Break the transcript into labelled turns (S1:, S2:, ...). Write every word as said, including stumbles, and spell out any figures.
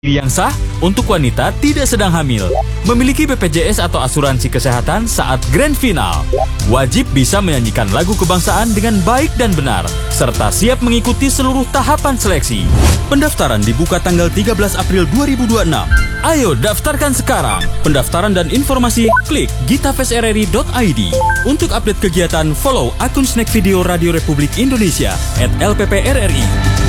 S1: Yang sah untuk wanita tidak sedang hamil, memiliki B P J S atau asuransi kesehatan saat grand final, wajib bisa menyanyikan lagu kebangsaan dengan baik dan benar, serta siap mengikuti seluruh tahapan seleksi. Pendaftaran dibuka tanggal tiga belas April dua ribu dua puluh enam. Ayo daftarkan sekarang. Pendaftaran dan informasi klik gitafestrri dot i d. Untuk update kegiatan, follow akun Snack Video Radio Republik Indonesia at L P P R R I.